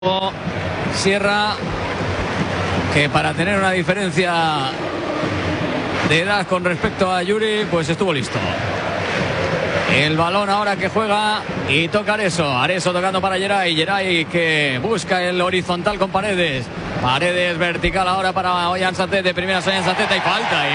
Sierra, que para tener una diferencia de edad con respecto a Yuri, pues estuvo listo. El balón ahora que juega y toca Areso tocando para Geray que busca el horizontal con Paredes vertical ahora para Ollán Sancet, de primera Ollán Sancet. Hay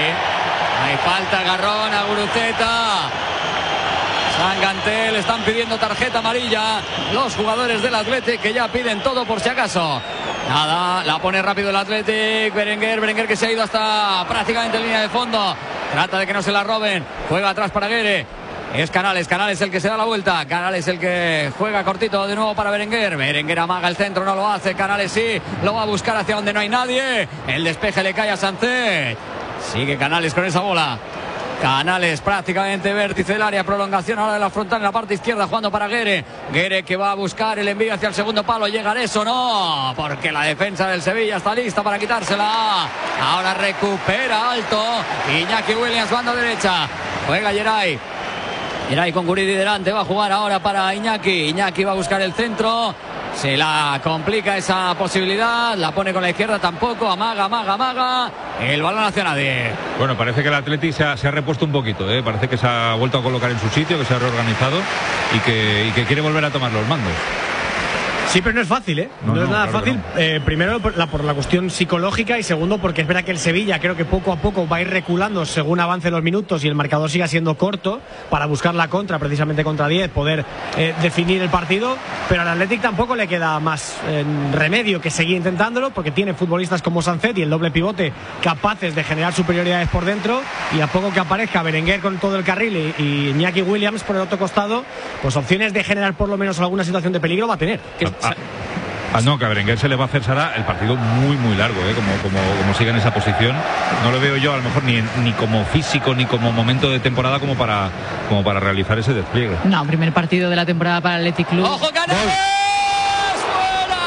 falta, agarrón a Guruceta. Sangantel, están pidiendo tarjeta amarilla los jugadores del Athletic, que ya piden todo por si acaso. Nada, la pone rápido el Athletic. Berenguer que se ha ido hasta prácticamente en línea de fondo. Trata de que no se la roben. Juega atrás para Guere. Es Canales el que se da la vuelta. Canales el que juega cortito de nuevo para Berenguer. Berenguer amaga el centro, no lo hace. Canales sí, lo va a buscar hacia donde no hay nadie. El despeje le cae a Sancet. Sigue Canales con esa bola. Canales prácticamente vértice del área, prolongación ahora de la frontal en la parte izquierda, jugando para Guere que va a buscar el envío hacia el segundo palo. Llega Areso, no, porque la defensa del Sevilla está lista para quitársela. Ahora recupera alto Iñaki Williams, banda derecha, juega Geray con Guridi delante, va a jugar ahora para Iñaki va a buscar el centro. Se la complica esa posibilidad, la pone con la izquierda, tampoco, amaga, el balón hacia nadie. Bueno, parece que el Athletic se ha repuesto un poquito, parece que se ha vuelto a colocar en su sitio, que se ha reorganizado y que quiere volver a tomar los mandos. Sí, pero no es fácil, No es nada fácil. No. Primero por la cuestión psicológica y segundo porque es verdad que el Sevilla creo que poco a poco va a ir reculando según avancen los minutos y el marcador siga siendo corto para buscar la contra, precisamente contra 10, poder definir el partido. Pero al Athletic tampoco le queda más remedio que seguir intentándolo, porque tiene futbolistas como Sancet y el doble pivote capaces de generar superioridades por dentro, y a poco que aparezca Berenguer con todo el carril y Iñaki Williams por el otro costado, pues opciones de generar por lo menos alguna situación de peligro va a tener. No, que a Berenguer se le va a hacer, Sara, el partido muy largo, como siga en esa posición. No lo veo yo a lo mejor ni como físico ni como momento de temporada como para realizar ese despliegue. No, primer partido de la temporada para el Athletic Club. ¡Ojo, Canales! ¡Fuera!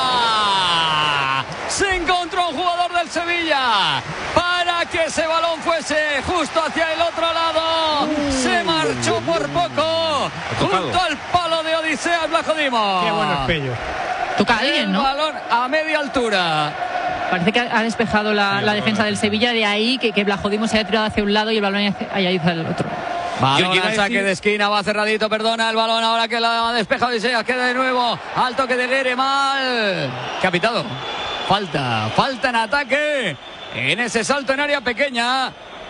Se encontró un jugador del Sevilla para que ese balón fuese justo hacia el otro lado. Se marchó por poco junto al palo de Odisea Vlachodimos. Qué bueno espello. Toca a alguien, ¿no? El balón a media altura. Parece que ha despejado la defensa del Sevilla, de ahí que Vlachodimos se haya tirado hacia un lado y el balón haya ido hacia el otro. Balón al saque de esquina, va cerradito, perdona el balón ahora que la despeja Odisea, queda de nuevo al toque de Guere, mal. ¿Qué ha pitado? Falta en ataque, en ese salto en área pequeña.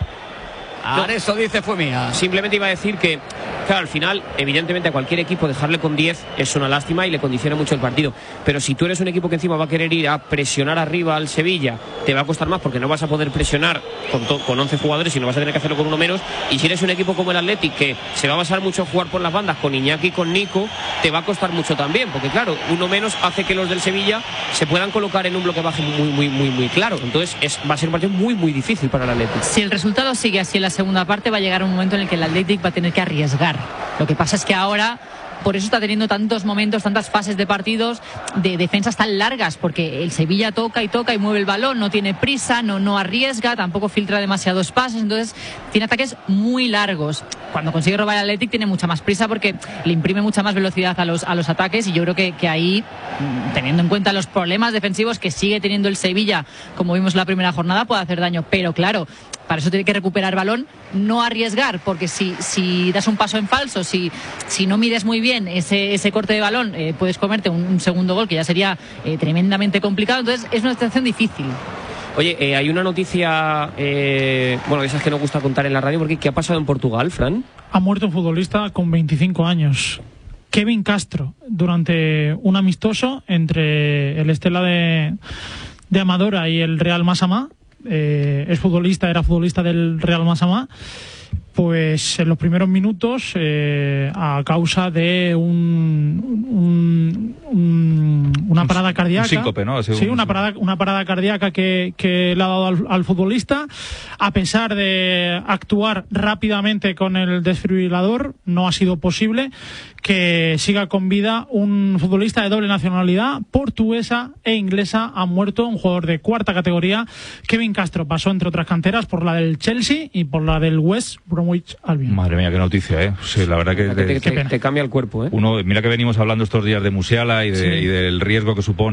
Areso dice fue mía. Simplemente iba a decir que, claro, al final, evidentemente a cualquier equipo dejarle con 10 es una lástima y le condiciona mucho el partido. Pero si tú eres un equipo que encima va a querer ir a presionar arriba al Sevilla, te va a costar más porque no vas a poder presionar con 11 jugadores y no vas a tener que hacerlo con uno menos. Y si eres un equipo como el Athletic, que se va a basar mucho en jugar por las bandas con Iñaki y con Nico, te va a costar mucho también, porque claro, uno menos hace que los del Sevilla se puedan colocar en un bloque bajo muy claro. Entonces va a ser un partido muy difícil para el Athletic. Si el resultado sigue así en la segunda parte, va a llegar un momento en el que el Athletic va a tener que arriesgar. Lo que pasa es que ahora, por eso está teniendo tantos momentos, tantas fases de partidos de defensas tan largas, porque el Sevilla toca y mueve el balón, no tiene prisa, no arriesga, tampoco filtra demasiados pases, entonces tiene ataques muy largos. Cuando consigue robar el Athletic tiene mucha más prisa porque le imprime mucha más velocidad a los ataques, y yo creo que ahí, teniendo en cuenta los problemas defensivos que sigue teniendo el Sevilla, como vimos en la primera jornada, puede hacer daño. Pero claro, para eso tiene que recuperar balón, no arriesgar, porque si das un paso en falso, si no mides muy bien ese corte de balón, puedes comerte un segundo gol que ya sería tremendamente complicado. Entonces es una situación difícil. Oye, hay una noticia, de esas que nos gusta contar en la radio, porque ¿qué ha pasado en Portugal, Fran? Ha muerto un futbolista con 25 años. Kevin Castro, durante un amistoso entre el Estela de Amadora y el Real Massamá. Era futbolista del Real Massamá. Pues en los primeros minutos, a causa de una parada cardíaca, un síncope, ¿no? Sí, una parada cardíaca que le ha dado al futbolista, a pesar de actuar rápidamente con el desfibrilador, no ha sido posible que siga con vida un futbolista de doble nacionalidad, portuguesa e inglesa. Ha muerto un jugador de cuarta categoría. Kevin Castro pasó, entre otras canteras, por la del Chelsea y por la del West Bromwich Albion. Madre mía, qué noticia, ¿eh? Sí, la verdad que te cambia el cuerpo, ¿eh? Mira que venimos hablando estos días de Musiala y del riesgo riesgo que supone